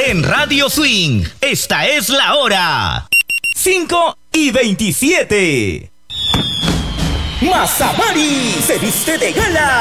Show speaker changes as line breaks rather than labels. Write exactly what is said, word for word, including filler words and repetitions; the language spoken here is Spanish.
En Radio Swing, esta es la hora.
cinco y veintisiete. Mazamari se viste de gala